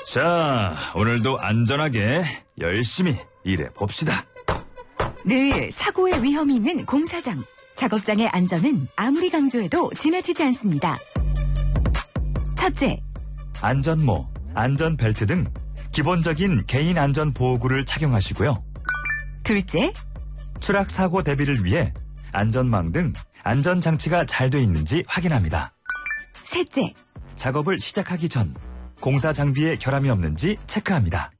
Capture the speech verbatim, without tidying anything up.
자, 오늘도 안전하게 열심히 일해 봅시다. 늘 사고의 위험이 있는 공사장. 작업장의 안전은 아무리 강조해도 지나치지 않습니다. 첫째, 안전모, 안전벨트 등 기본적인 개인 안전 보호구를 착용하시고요. 둘째, 추락 사고 대비를 위해 안전망 등 안전장치가 잘 돼 있는지 확인합니다. 셋째, 작업을 시작하기 전 공사 장비에 결함이 없는지 체크합니다.